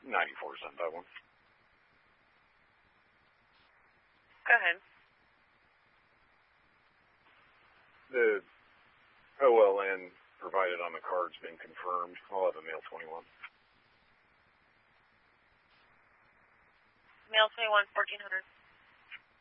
94 cent that one. Go ahead. The OLN provided on the card's been confirmed. I'll have a mail 21. Mail 21, 1400.